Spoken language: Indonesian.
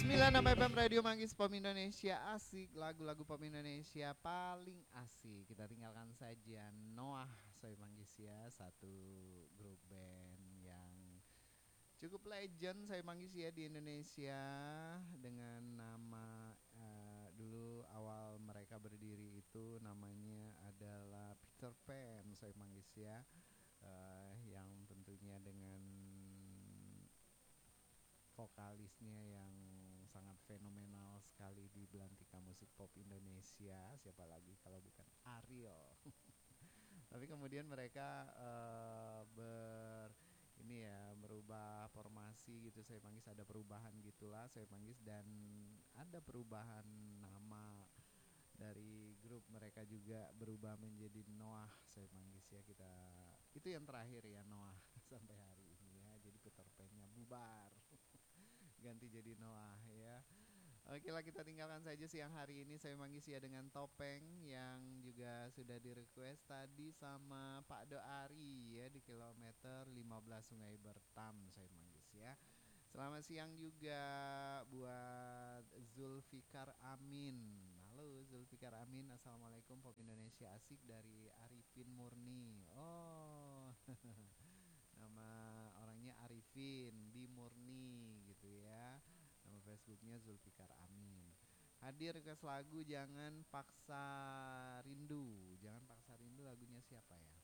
96 FM Radio Manggis Pop Indonesia asik, lagu-lagu pop Indonesia paling asik. Kita tinggalkan saja Noah Soy Manggis ya, satu grup band yang cukup legend saya manggis ya di Indonesia dengan nama dulu awal mereka berdiri itu namanya adalah Peter Pan saya manggis ya, yang tentunya dengan vokalisnya yang sangat fenomenal sekali di belantika musik pop Indonesia, siapa lagi kalau bukan Ariel. Tapi kemudian mereka ini ya merubah formasi gitu, saya manggis ada perubahan gitulah saya manggis, dan ada perubahan nama dari grup mereka juga berubah menjadi Noah saya manggis ya. Kita itu yang terakhir ya Noah sampai hari ini ya, jadi Peter Pan-nya bubar ganti jadi Noah ya. Oke lah, kita tinggalkan saja siang hari ini saya manggis ya dengan Topeng yang juga sudah di request tadi sama Pak Doari ya di kilometer 15 Sungai Bertam saya manggis ya. Selamat siang juga buat Zulfikar Amin. Halo Zulfikar Amin, assalamualaikum Pop Indonesia asik dari Arifin Murni. Oh nama orangnya Arifin di Murni gitu ya. Nama Facebooknya Zulfikar Amin. Hadir request lagu Jangan Paksa Rindu. Jangan Paksa Rindu lagunya siapa ya?